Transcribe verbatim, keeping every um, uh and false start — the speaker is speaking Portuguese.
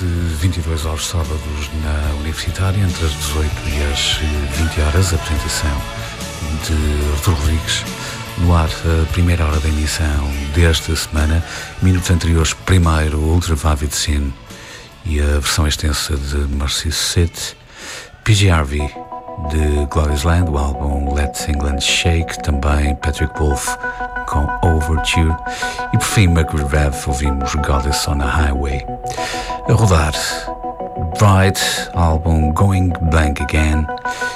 vinte e dois aos sábados na Universitária, entre as dezoito e as vinte horas, a apresentação de Artur Rodrigues. No ar, a primeira hora da emissão desta semana, minutos anteriores, primeiro Ultravivid Sin e a versão extensa de Mercy Sit, P G R V de Glorious Land, o álbum Let England Shake, também Patrick Wolf com Overture e por fim Mercury Rev ouvimos Goddess on a Highway. A rodar Bright, álbum Going Blank Again